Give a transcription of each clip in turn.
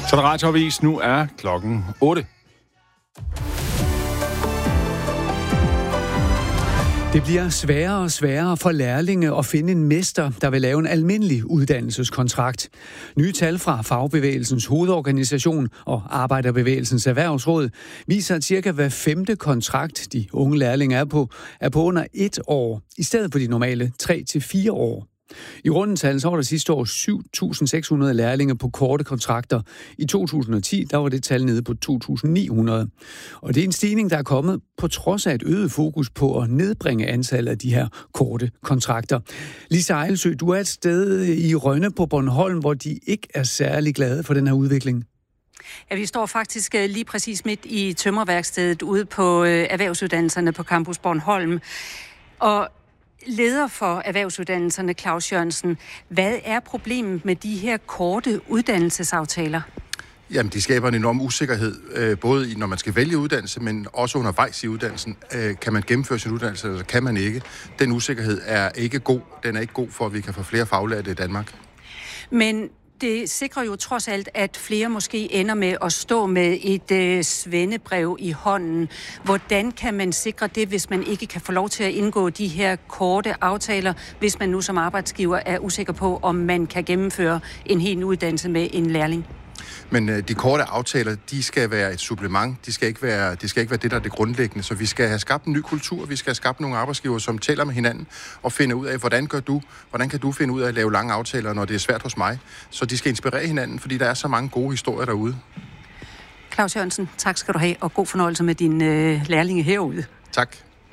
Så der radioavis. Nu er klokken 8. Det bliver sværere og sværere for lærlinge at finde en mester, der vil lave en almindelig uddannelseskontrakt. Nye tal fra Fagbevægelsens hovedorganisation og Arbejderbevægelsens Erhvervsråd viser, at cirka hver 5. kontrakt, de unge lærlinge er på under 1 år, i stedet for de normale 3-4 år. I rundetal så var der sidste år 7.600 lærlinge på korte kontrakter. I 2010 der var det tal nede på 2.900. Og det er en stigning, der er kommet på trods af et øget fokus på at nedbringe antallet af de her korte kontrakter. Lisa Ejlsø, du er et sted i Rønne på Bornholm, hvor de ikke er særlig glade for den her udvikling. Ja, vi står faktisk lige præcis midt i tømrerværkstedet ude på erhvervsuddannelserne på Campus Bornholm. Og leder for erhvervsuddannelserne, Claus Jørgensen, hvad er problemet med de her korte uddannelsesaftaler? Jamen, de skaber en enorm usikkerhed, både når man skal vælge uddannelse, men også undervejs i uddannelsen. Kan man gennemføre sin uddannelse, eller kan man ikke? Den usikkerhed er ikke god. Den er ikke god for, at vi kan få flere faglærte i Danmark. Men det sikrer jo trods alt, at flere måske ender med at stå med et svendebrev i hånden. Hvordan kan man sikre det, hvis man ikke kan få lov til at indgå de her korte aftaler, hvis man nu som arbejdsgiver er usikker på, om man kan gennemføre en hel uddannelse med en lærling? Men de korte aftaler, de skal være et supplement. Det skal ikke være det, der er det grundlæggende. Så vi skal have skabt en ny kultur. Vi skal have skabt nogle arbejdsgiver, som taler med hinanden og finder ud af, hvordan kan du finde ud af at lave lange aftaler, når det er svært hos mig. Så de skal inspirere hinanden, fordi der er så mange gode historier derude. Claus Jørgensen, tak skal du have, og god fornøjelse med din lærlinge herude. Tak.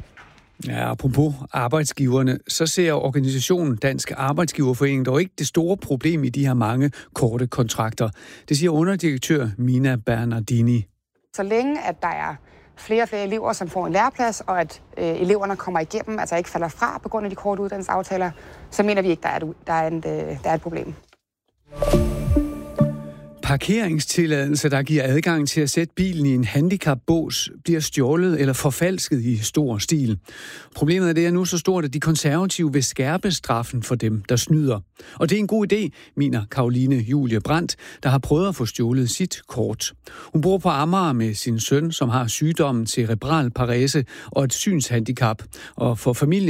Ja, apropos arbejdsgiverne, så ser organisationen Dansk Arbejdsgiverforening dog ikke det store problem i de her mange korte kontrakter. Det siger underdirektør Mina Bernardini. Så længe at der er flere og flere elever, som får en læreplads, og at eleverne kommer igennem, altså ikke falder fra på grund af de korte uddannelsesaftaler, så mener vi ikke, der er et problem. Parkeringstilladelse, der giver adgang til at sætte bilen i en handicapbås, bliver stjålet eller forfalsket i stor stil. Problemet er, det er nu så stort, at de konservative vil skærpe straffen for dem, der snyder. Og det er en god idé, mener Caroline Julie Brandt, der har prøvet at få stjålet sit kort. Hun bor på Amager med sin søn, som har sygdommen cerebral parese og et synshandicap. Og for familien